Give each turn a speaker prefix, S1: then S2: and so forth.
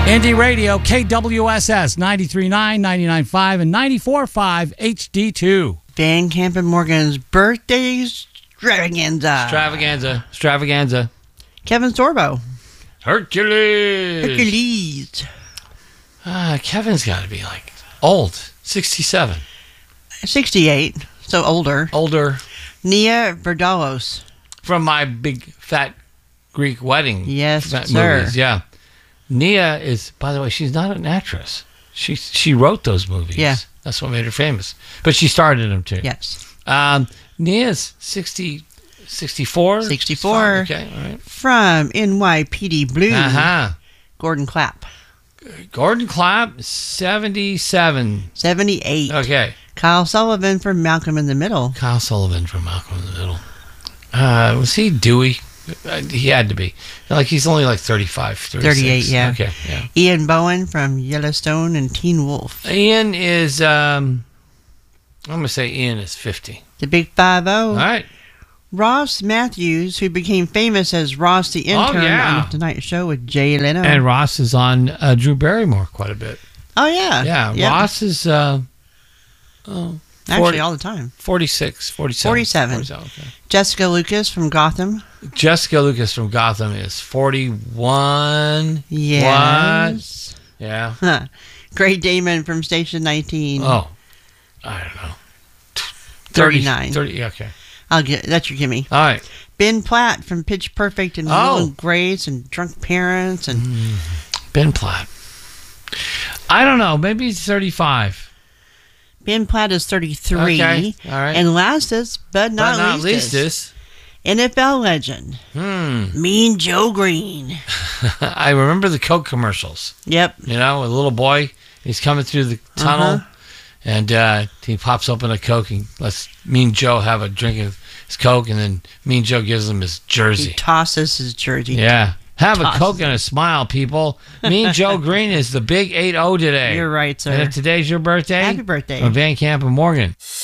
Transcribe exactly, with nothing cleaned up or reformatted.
S1: Indie Radio, K W S S, ninety-three point nine, ninety-nine point five, and ninety-four point five H D two.
S2: Van Camp and Morgan's birthday extravaganza.
S3: Extravaganza. Extravaganza.
S2: Kevin Sorbo.
S3: Hercules.
S2: Hercules.
S3: Uh, Kevin's got to be like old. sixty-seven.
S2: sixty-eight. So older.
S3: Older.
S2: Nia Vardalos.
S3: From my big fat Greek wedding.
S2: Yes,
S3: fat
S2: sir.
S3: Movies. Yeah. Nia is, by the way, she's not an actress. She she wrote those movies.
S2: Yeah.
S3: That's what made her famous. But she starred in them too.
S2: Yes.
S3: Um, Nia's sixty, sixty-four?
S2: sixty-four.
S3: Okay, all right.
S2: From N Y P D Blue.
S3: Uh-huh.
S2: Gordon Clapp.
S3: Gordon Clapp, seventy-seven.
S2: seventy-eight.
S3: Okay.
S2: Kyle Sullivan from Malcolm in the Middle.
S3: Kyle Sullivan from Malcolm in the Middle. Uh, was he Dewey? Uh, he had to be. Like, he's only like thirty-five, thirty-six.
S2: thirty-eight, yeah.
S3: Okay, yeah.
S2: Ian Bowen from Yellowstone and Teen Wolf.
S3: Ian is, um, I'm going to say Ian is fifty.
S2: The Big Five O.
S3: All right.
S2: Ross Matthews, who became famous as Ross the Intern
S3: Oh, yeah.
S2: on The Tonight Show with Jay Leno.
S3: And Ross is on uh, Drew Barrymore quite a bit.
S2: Oh, yeah.
S3: Yeah,
S2: Yep.
S3: Ross is, uh, oh,
S2: Actually,
S3: forty,
S2: all the time.
S3: forty-six, forty-seven.
S2: forty-seven.
S3: forty-seven, okay.
S2: Jessica Lucas from Gotham.
S3: Jessica Lucas from Gotham is forty-one.
S2: Yes.
S3: What? Yeah.
S2: Huh. Gray Damon from Station nineteen.
S3: Oh, I don't know.
S2: thirty-nine.
S3: thirty, okay.
S2: I'll get that's your gimme.
S3: All right.
S2: Ben Platt from Pitch Perfect and
S3: Oh.
S2: Will and Grace and Drunk Parents and
S3: Ben Platt. I don't know. Maybe he's thirty-five.
S2: Ben Platt is thirty-three.
S3: Okay. All right.
S2: And lastest but not,
S3: but not
S2: leastest,
S3: leastest.
S2: N F L legend,
S3: Hmm.
S2: Mean Joe Green.
S3: I remember the Coke commercials.
S2: Yep.
S3: You know, a little boy, he's coming through the tunnel,
S2: Uh-huh.
S3: and uh, he pops open a Coke and lets Mean Joe have a drink of his Coke, and then Mean Joe gives him his jersey.
S2: He tosses his jersey.
S3: Yeah. Have a
S2: Tosses
S3: Coke and a smile, people. Mean Joe Green is the big eight oh today.
S2: You're right, sir.
S3: And if today's your birthday,
S2: Happy birthday.
S3: From Van Camp and Morgan.